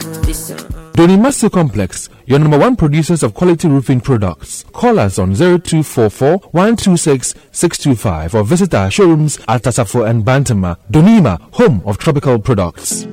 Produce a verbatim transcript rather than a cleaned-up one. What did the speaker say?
Donimasu Complex, your number one producers of quality roofing products. Call us on zero two four four, one two six, six two five or visit our showrooms at Tasafo and Bantama. Donima, home of tropical products.